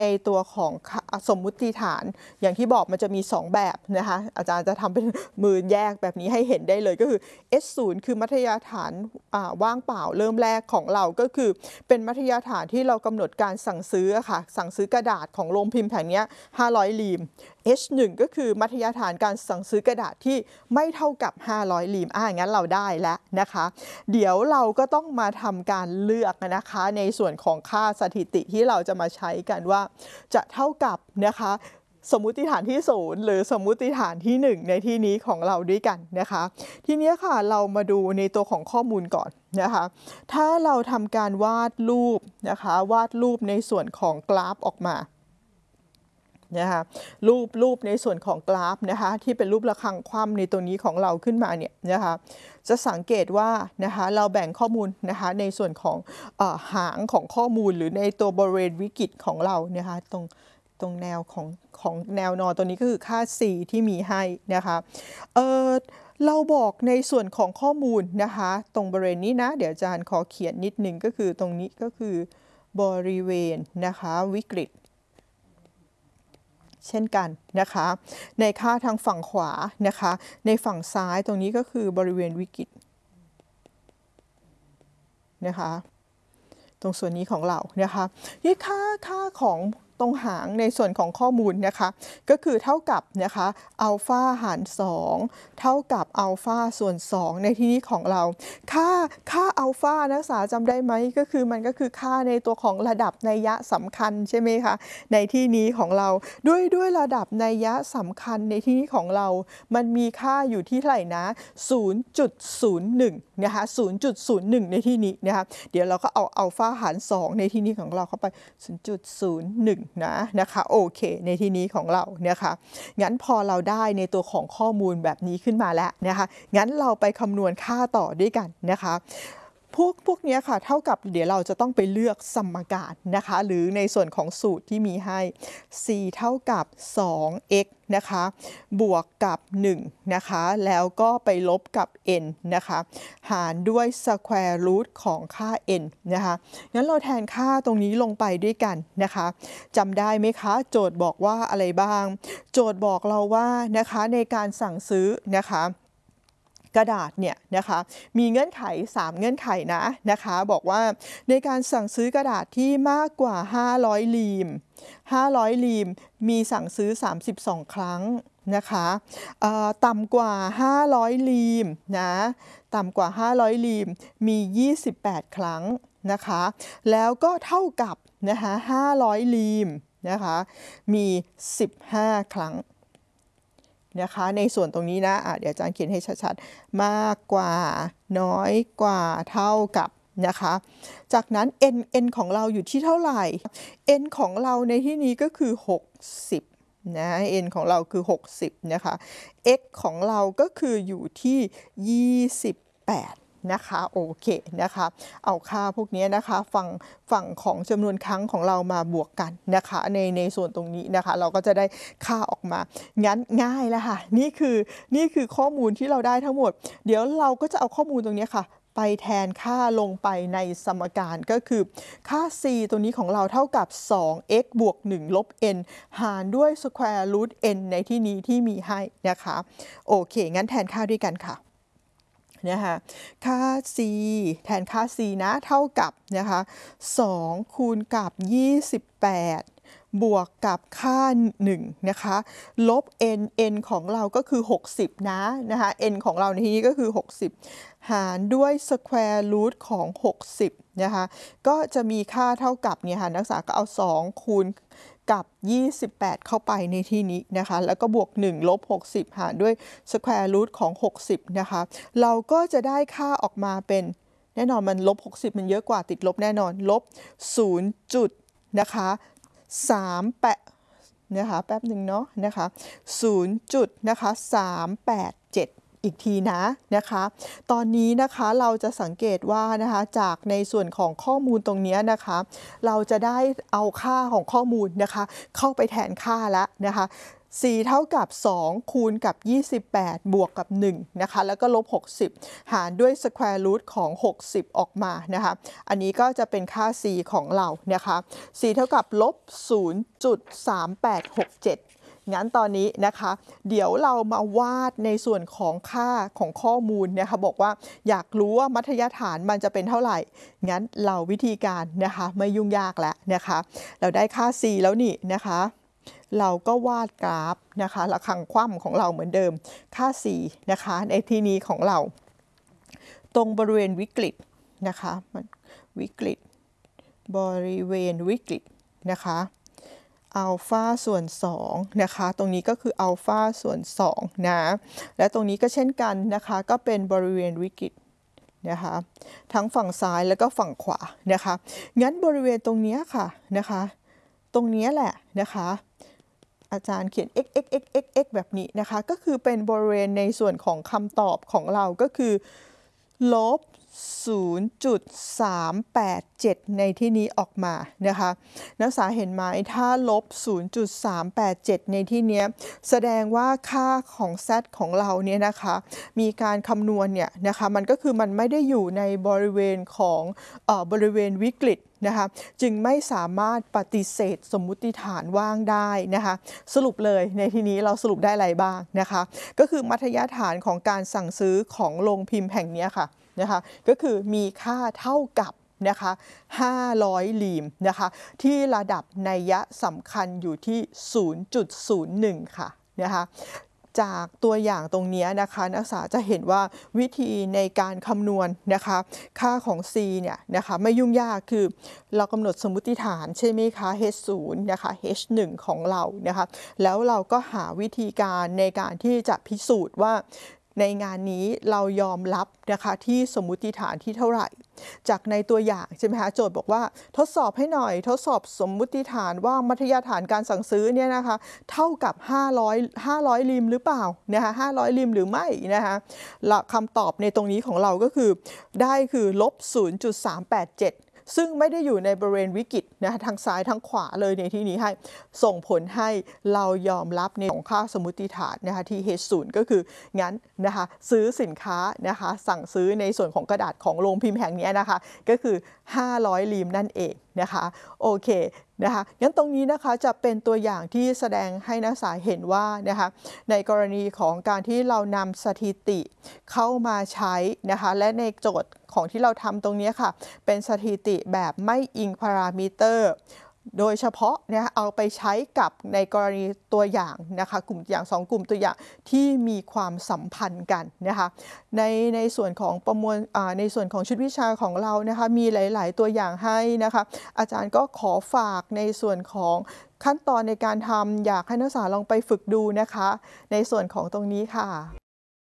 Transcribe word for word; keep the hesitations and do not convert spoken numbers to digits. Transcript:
ในตัวของสมมุติฐานอย่างที่บอกมันจะมีสองแบบนะคะอาจารย์จะทำเป็นมือแยกแบบนี้ให้เห็นได้เลยก็คือ เอส ศูนย์ คือมัธยฐานว่างเปล่าเริ่มแรกของเราก็คือเป็นมัธยฐานที่เรากำหนดการสั่งซื้อค่ะสั่งซื้อกระดาษของโรงพิมพ์แผงนี้ห้าร้อยลีม เอช หนึ่ง ก็คือมัธยฐานการสั่งซื้อกระดาษที่ไม่เท่ากับห้าร้อยลีมอ่างั้นเราได้แล้วนะคะเดี๋ยวเราก็ต้องมาทำการเลือกนะคะในส่วนของค่าสถิติที่เราจะมาใช้กันว่าจะเท่ากับนะคะสมมุติฐานที่ศูนย์หรือสมมุติฐานที่หนึ่งในที่นี้ของเราด้วยกันนะคะทีนี้ค่ะเรามาดูในตัวของข้อมูลก่อนนะคะถ้าเราทำการวาดรูปนะคะวาดรูปในส่วนของกราฟออกมานะคะรูปรูปในส่วนของกราฟนะคะที่เป็นรูประฆังคว่ำในตัวนี้ของเราขึ้นมาเนี่ยนะคะจะสังเกตว่านะคะเราแบ่งข้อมูลนะคะในส่วนของเอ่อหางของข้อมูลหรือในตัวบริเวณวิกฤตของเรานะคะตรงตรงแนวของของแนวนอนตัวนี้ก็คือค่า c ที่มีให้นะคะเออเราบอกในส่วนของข้อมูลนะคะตรงบริเวณนี้นะเดี๋ยวอาจารย์ขอเขียนนิดนึงก็คือตรงนี้ก็คือบริเวณนะคะวิกฤตเช่นกันนะคะในค่าทางฝั่งขวานะคะในฝั่งซ้ายตรงนี้ก็คือบริเวณวิกฤตนะคะตรงส่วนนี้ของเรานะคะนี่ค่าค่าของตรงหางในส่วนของข้อมูลนะคะก็คือเท่ากับนะคะอัลฟาหารสองเท่ากับอัลฟาส่วนสองในที่นี้ของเราค่าค่าอัลฟานักศึกษาจำได้ไหมก็คือมันก็คือค่าในตัวของระดับนัยยะสำคัญใช่ไหมคะในที่นี้ของเราด้วยด้วยระดับนัยยะสำคัญในที่นี้ของเรามันมีค่าอยู่ที่เท่าไหร่นะ ศูนย์จุดศูนย์หนึ่ง นะคะ ศูนย์จุดศูนย์หนึ่ง ในที่นี้นะคะเดี๋ยวเราก็เอาอัลฟาหารสองในที่นี้ของเราเข้าไป ศูนย์จุดศูนย์หนึ่ง นะนะคะโอเคในที่นี้ของเรานะคะงั้นพอเราได้ในตัวของข้อมูลแบบนี้ขึ้นมาแล้วนะคะงั้นเราไปคำนวณค่าต่อด้วยกันนะคะพวกพวกนี้ค่ะเท่ากับเดี๋ยวเราจะต้องไปเลือกสมการนะคะหรือในส่วนของสูตรที่มีให้ c เท่ากับ สอง x นะคะบวกกับหนึ่งนะคะแล้วก็ไปลบกับ n นะคะหารด้วย square root ของค่า n นะคะงั้นเราแทนค่าตรงนี้ลงไปด้วยกันนะคะจำได้ไหมคะโจทย์บอกว่าอะไรบ้างโจทย์บอกเราว่านะคะในการสั่งซื้อนะคะกระดาษเนี่ยนะคะมีเงื่อนไขสามเงื่อนไขนะนะคะบอกว่าในการสั่งซื้อกระดาษที่มากกว่าห้าร้อยลีมห้าร้อยลีมมีสั่งซื้อสามสิบสองครั้งนะคะต่ำกว่าห้าร้อยลีมนะต่ำกว่าห้าร้อยลีมมียี่สิบแปดครั้งนะคะแล้วก็เท่ากับนะคะห้าร้อยลีมนะคะมีสิบห้าครั้งนะคะในส่วนตรงนี้นะะเดี๋ยวอาจารย์เขียนให้ชัดๆมากกว่าน้อยกว่าเท่ากับนะคะจากนั้น n n ของเราอยู่ที่เท่าไหร่ n ของเราในที่นี้ก็คือหกสิบนะ n ของเราคือหกสิบนะคะ x ของเราก็คืออยู่ที่ยี่สิบแปดนะคะโอเคนะคะเอาค่าพวกนี้นะคะฝั่งฝั่งของจำนวนครั้งของเรามาบวกกันนะคะในในส่วนตรงนี้นะคะเราก็จะได้ค่าออกมางั้นง่ายแล้วค่ะนี่คือนี่คือข้อมูลที่เราได้ทั้งหมดเดี๋ยวเราก็จะเอาข้อมูลตรงนี้ค่ะไปแทนค่าลงไปในสมการก็คือค่า c ตัวนี้ของเราเท่ากับ สอง x บวกหนึ่งลบ n หารด้วย square root n ในที่นี้ที่มีให้นะคะโอเคงั้นแทนค่าด้วยกันค่ะนะคะค่า c แทนค่า c นะเท่ากับนะคะสองคูณกับยี่สิบแปดบวกกับค่าหนึ่งนะคะลบ n n ของเราก็คือหกสิบนะนะคะ n ของเราในที่นี้ก็คือหกสิบหารด้วย square root ของหกสิบนะคะก็จะมีค่าเท่ากับเนี่ยค่ะนักศึกษาก็เอาสองคูณกับยี่สิบแปดเข้าไปในที่นี้นะคะแล้วก็บวกหนึ่งลบหกสิบหารด้วย square root ของหกสิบนะคะเราก็จะได้ค่าออกมาเป็นแน่นอนมันลบหกสิบมันเยอะกว่าติดลบแน่นอนลบศูนย์จุดนะคะสามแปดนะคะแป๊บหนึ่งเนาะนะคะศูนย์จุดนะคะสามแปดเจ็ดอีกทีนะนะคะตอนนี้นะคะเราจะสังเกตว่านะคะจากในส่วนของข้อมูลตรงนี้นะคะเราจะได้เอาค่าของข้อมูลนะคะเข้าไปแทนค่าแล้วนะคะ c เท่ากับสองคูณกับยี่สิบแปดบวกกับหนึ่งนะคะแล้วก็ลบหกสิบหารด้วย square root ของหกสิบออกมานะคะอันนี้ก็จะเป็นค่า c ของเรานะคะ c เท่ากับลบ ศูนย์จุดสามแปดหกเจ็ด งั้นตอนนี้นะคะเดี๋ยวเรามาวาดในส่วนของค่าของข้อมูลนะคะบอกว่าอยากรู้ว่ามัธยฐานมันจะเป็นเท่าไหร่งั้นเราวิธีการนะคะไม่ยุ่งยากแล้วนะคะเราได้ค่า c แล้วนี่นะคะเราก็วาดกราฟนะคะระฆังคว่ำของเราเหมือนเดิมค่า c นะคะในที่นี้ของเราตรงบริเวณวิกฤตนะคะวิกฤตบริเวณวิกฤตนะคะอัลฟาส่วนสองนะคะตรงนี้ก็คืออัลฟาส่วนสองนะและตรงนี้ก็เช่นกันนะคะก็เป็นบริเวณวิกฤตนะคะทั้งฝั่งซ้ายแล้วก็ฝั่งขวานะคะงั้นบริเวณตรงนี้ค่ะนะคะตรงนี้แหละนะคะอาจารย์เขียน x x x x x แบบนี้นะคะก็คือเป็นบริเวณในส่วนของคำตอบของเราก็คือลบ ศูนย์จุดสามแปดเจ็ด ในที่นี้ออกมานะคะนักศึกษาเห็นไหมถ้าลบ ศูนย์จุดสามแปดเจ็ด ในที่นี้แสดงว่าค่าของ z ของเราเนี่ยนะคะมีการคำนวณเนี่ยนะคะมันก็คือมันไม่ได้อยู่ในบริเวณของเอ่อบริเวณวิกฤตนะคะจึงไม่สามารถปฏิเสธสมมุติฐานว่างได้นะคะสรุปเลยในที่นี้เราสรุปได้อะไรบ้างนะคะก็คือมัธยฐานของการสั่งซื้อของโรงพิมพ์แห่งนี้ค่ะนะคะก็คือมีค่าเท่ากับนะคะห้าร้อยลีมนะคะที่ระดับนัยสำคัญอยู่ที่ ศูนย์จุดศูนย์หนึ่ง ค่ะนะคะจากตัวอย่างตรงนี้นะคะนักศึกษาจะเห็นว่าวิธีในการคำนวณนะคะค่าของ c เนี่ยนะคะไม่ยุ่งยากคือเรากำหนดสมมุติฐานใช่ไหมคะ h ศูนย์ นะคะ h หนึ่ง ของเรานะคะแล้วเราก็หาวิธีการในการที่จะพิสูจน์ว่าในงานนี้เรายอมรับนะคะที่สมมุติฐานที่เท่าไหร่จากในตัวอย่างใช่ไหมคะโจทย์บอกว่าทดสอบให้หน่อยทดสอบสมมุติฐานว่ามัธยฐานการสั่งซื้อเนี่ยนะคะเท่ากับห้าร้อย ห้าร้อยริมหรือเปล่านะคะห้าร้อยริมหรือไม่นะคะและคำตอบในตรงนี้ของเราก็คือได้คือลบ ศูนย์จุดสามแปดเจ็ดซึ่งไม่ได้อยู่ในบริเวณวิกฤตนะคะทางซ้ายทั้งขวาเลยในที่นี้ให้ส่งผลให้เรายอมรับในของค่าสมมุติฐานนะคะที่ h ศูนย์ ก็คืองั้นนะคะซื้อสินค้านะคะสั่งซื้อในส่วนของกระดาษของโรงพิมพ์แห่งนี้นะคะก็คือห้าร้อยลีมนั่นเองนะคะโอเคนะคะงั้นตรงนี้นะคะจะเป็นตัวอย่างที่แสดงให้นักศึกษาเห็นว่านะคะในกรณีของการที่เรานำสถิติเข้ามาใช้นะคะและในโจทย์ของที่เราทำตรงนี้ค่ะเป็นสถิติแบบไม่อิงพารามิเตอร์โดยเฉพาะเนี่ยเอาไปใช้กับในกรณีตัวอย่างนะคะกลุ่มอย่างสองกลุ่มตัวอย่างที่มีความสัมพันธ์กันนะคะในในส่วนของประมวลในส่วนของชุดวิชาของเรานะคะมีหลายๆตัวอย่างให้นะคะอาจารย์ก็ขอฝากในส่วนของขั้นตอนในการทำอยากให้นักศึกษาลองไปฝึกดูนะคะในส่วนของตรงนี้ค่ะ